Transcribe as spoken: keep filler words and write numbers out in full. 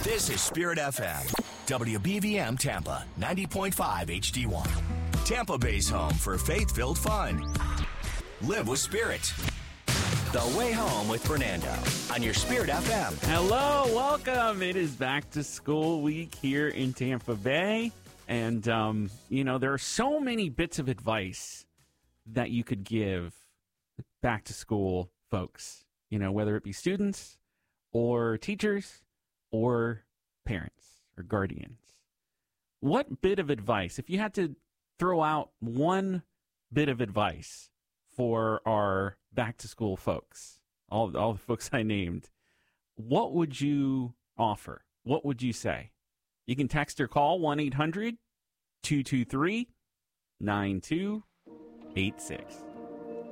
This is Spirit F M, W B V M Tampa, ninety point five H D one. Tampa Bay's home for faith-filled fun. Live with Spirit. The Way Home with Fernando on your Spirit F M. Hello, welcome. It is back to school week here in Tampa Bay. And, um, you know, there are so many bits of advice that you could give back to school folks, you know, whether it be students or teachers or parents or guardians. What bit of advice, if you had to throw out one bit of advice for our back to school folks, all, all the folks I named, what would you offer? What would you say? You can text or call one eight hundred two two three nine two eight six.